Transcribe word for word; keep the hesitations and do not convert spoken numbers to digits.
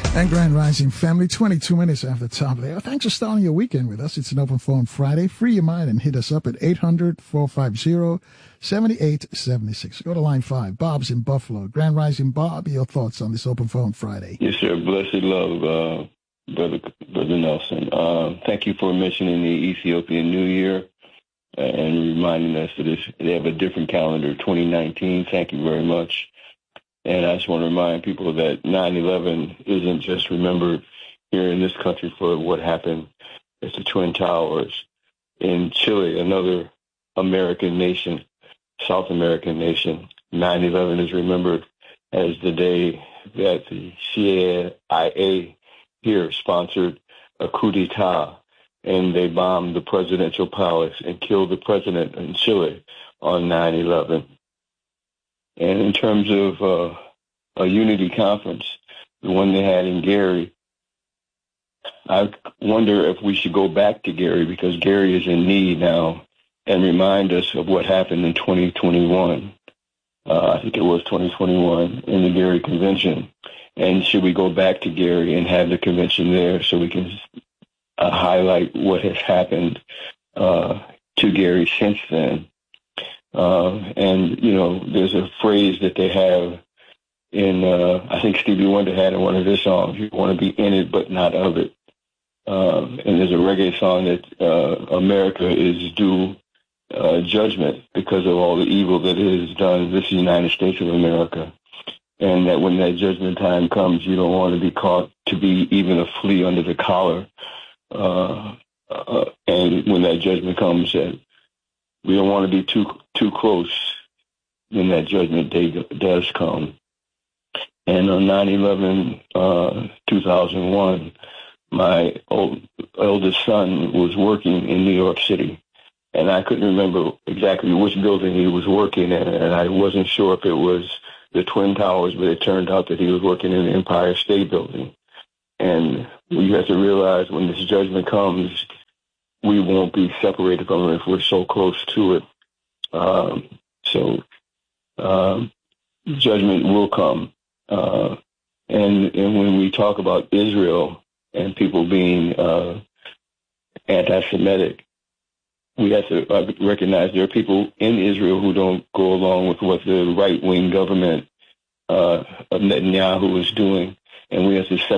And Grand Rising family, twenty-two minutes after the top of the hour. Thanks for starting your weekend with us. It's an open phone Friday. Free your mind and hit us up at eight hundred, four five zero, seven eight seven six. Go to line five. Bob's in Buffalo. Grand Rising Bob, your thoughts on this open phone Friday? Yes, sir. Blessed love, uh, Brother Brother Nelson. Uh, thank you for mentioning the Ethiopian New Year and reminding us that it's, they have a different calendar, twenty nineteen. Thank you very much. And I just want to remind people that nine eleven isn't just remembered here in this country for what happened at the Twin Towers. In Chile, another American nation, South American nation, nine eleven is remembered as the day that the C I A here sponsored a coup d'etat, and they bombed the presidential palace and killed the president in Chile on nine eleven. And in terms of uh, a unity conference, the one they had in Gary, I wonder if we should go back to Gary, because Gary is in need now, and remind us of what happened in twenty twenty-one. Uh, I think it was twenty twenty-one in the Gary Convention. And should we go back to Gary and have the convention there so we can uh, highlight what has happened uh, to Gary since then? Uh, and, you know, there's a phrase that they have in, uh, I think Stevie Wonder had in one of his songs, you want to be in it but not of it. Uh, and there's a reggae song that uh, America is due uh, judgment because of all the evil that it has done. This is the United States of America. And that when that judgment time comes, you don't want to be caught to be even a flea under the collar. Uh, uh, and when that judgment comes, that we don't want to be too too close when that judgment day does come. And on nine eleven, uh, two thousand one, my old, eldest son was working in New York City, and I couldn't remember exactly which building he was working in, and I wasn't sure if it was the Twin Towers, but it turned out that he was working in the Empire State Building. And you have to realize when this judgment comes, we won't be separated from it if we're so close to it. Um, so um, judgment will come. Uh, and, and when we talk about Israel and people being uh, anti-Semitic, we have to uh, recognize there are people in Israel who don't go along with what the right-wing government uh, of Netanyahu is doing, and we have to